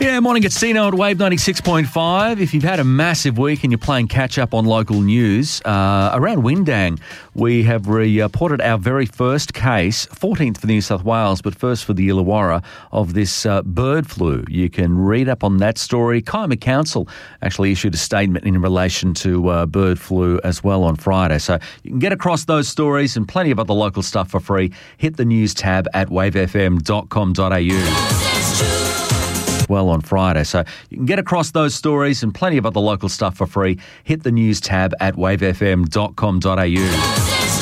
Yeah, morning, it's Sino at Wave 96.5. If you've had a massive week and you're playing catch-up on local news, around Windang, we have reported our very first case, 14th for New South Wales, but first for the Illawarra, of this bird flu. You can read up on that story. Kiama Council actually issued a statement in relation to bird flu as well on Friday. So you can get across those stories and plenty of other local stuff for free. Hit the news tab at wavefm.com.au. Well on Friday. So you can get across those stories and plenty of other local stuff for free. Hit the news tab at wavefm.com.au.